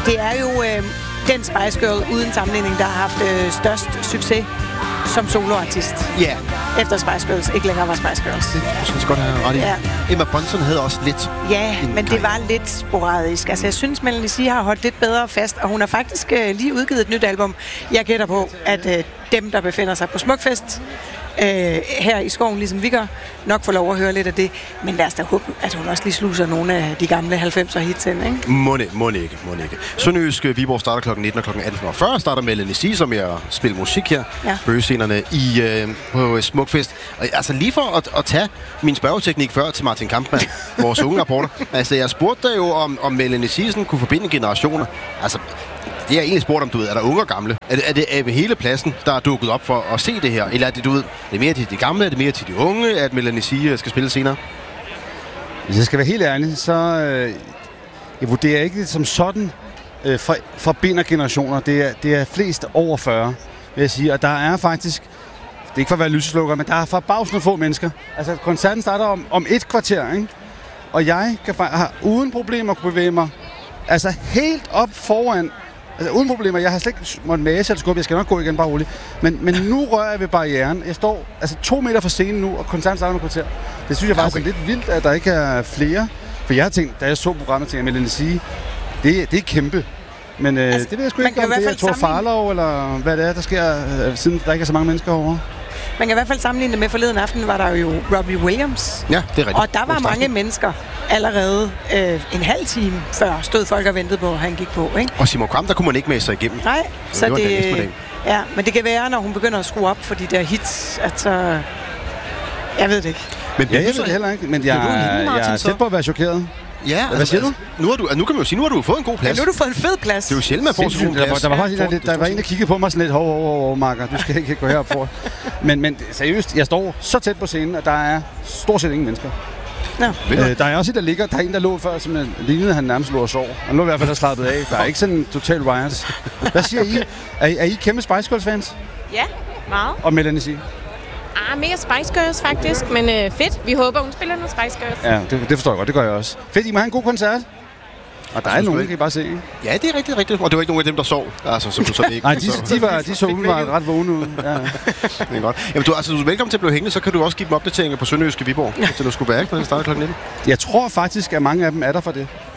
Det er jo den Spice Girl uden sammenligning, der har haft størst succes som soloartist. Ja. Efter Spice Girls ikke længere var Spice Girls. Det synes jeg godt have ret i. Ja. Emma Bunton havde også lidt... Ja, men det var lidt sporadisk. Altså, jeg synes, Melanie C har holdt lidt bedre fast, og hun har faktisk lige udgivet et nyt album. Jeg gætter på, at dem, der befinder sig på Smukfest her i skoven, ligesom vi gør, nok får lov at høre lidt af det. Men lad os da håbe, at hun også lige sluser nogle af de gamle 90'er hits ind, ikke? Må ikke. Sønderjysk Viborg starter kl. 19 og kl. 18.40. Starter Melanie C, som er at spille musik her. Ja. Bøgescenerne på Smukfest. Og, altså lige for at tage min spørgeteknik før til Martin Kampmann, vores unge rapporter. Altså jeg spurgte dig jo, om Melanie C sådan kunne forbinde generationer. Altså det jeg egentlig spurgt om, du ved, er der unge og gamle? Er det hele pladsen, der er dukket op for at se det her? Eller er det, du ved, det er mere til de gamle, er det mere til de unge, at Melanie C skal spille senere? Hvis jeg skal være helt ærlig, så jeg vurderer ikke det som sådan forbinder generationer. Det er flest over 40, vil jeg sige. Og der er faktisk, det er ikke for at være lyseslukker, men der er forbavsende få mennesker. Altså koncerten starter om et kvarter, ikke? Og jeg kan uden problemer kunne bevæge mig altså helt op foran. Altså uden problemer. Jeg har slet ikke måttet mase eller skubbe. Jeg skal nok gå igen, bare roligt. Men nu rører jeg ved barrieren. Jeg står altså 2 meter fra scenen nu, og koncerten starter om et kvarter. Det synes jeg faktisk er lidt vildt, at der ikke er flere. For jeg har tænkt, da jeg så programmet, tænkte jeg, Melanie C, det er kæmpe. Men altså, det ved jeg sgu ikke, om det er Thor Farlov, eller hvad det er, der sker, siden der ikke er så mange mennesker over. Man kan i hvert fald sammenligne det med forleden aften, var der jo Robbie Williams. Ja, det er rigtigt. Og der var mange mennesker allerede en halv time før stod folk og ventede på, at han gik på, ikke? Og Simon Kvam, der kunne man ikke med sig igennem. Nej, så det... Ja, men det kan være, når hun begynder at skrue op for de der hits, at så... Jeg ved det ikke. Men jeg ved det heller ikke, men jeg er tæt på at være chokeret. Ja, hvad siger du? Nu kan man jo sige, nu har du fået en god plads. Ja, nu har du fået en fed plads. Det er jo sjældent, man får sådan en plads. Der var faktisk der var en, der kiggede på mig sådan lidt, hov, Marker, du skal ikke gå herop for. Men seriøst, jeg står så tæt på scenen, at der er stort set ingen mennesker. Ja. Der er også en, der lå før, som lignede, han nærmest lå og sov. Han lå i hvert fald der slappet af. Der er ikke sådan en total riots. Hvad siger I? Er I kæmpe Spice Girls fans? Ja, meget. Og Melanie C? Mega Spice Girls faktisk, men fedt. Vi håber, hun spiller noget Spice Girls. Ja, det forstår jeg godt. Det gør jeg også. Fedt, I må have en god koncert. Og der er nogen, kan I bare se. Ja, det er rigtigt. Og det var ikke nogen af dem, der sov. Altså, som du så ikke. Nej, de så umiddelbart ret vågne ud. Ja. Det er godt. Jamen, du er velkommen til at blive hængende, så kan du også give dem opdateringer på Sønderjyske Viborg, til du skulle være, når det starter kl. 19. Jeg tror faktisk, at mange af dem er der for det.